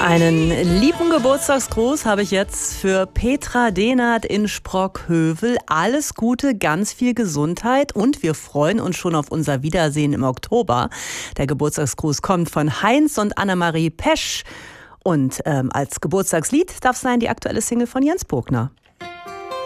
Einen lieben Geburtstagsgruß habe ich jetzt für Petra Dehnert in Sprockhövel. Alles Gute, ganz viel Gesundheit und wir freuen uns schon auf unser Wiedersehen im Oktober. Der Geburtstagsgruß kommt von Heinz und Annemarie Pesch. Und als Geburtstagslied darf sein die aktuelle Single von Jens Bogner.